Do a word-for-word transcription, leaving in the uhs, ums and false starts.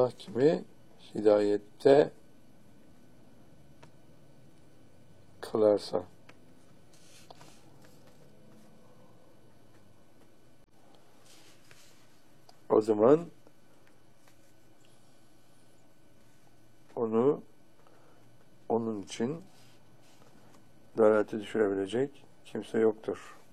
Allah kimi hidayette kılarsa. O zaman onu onun için dalalete düşürebilecek kimse yoktur.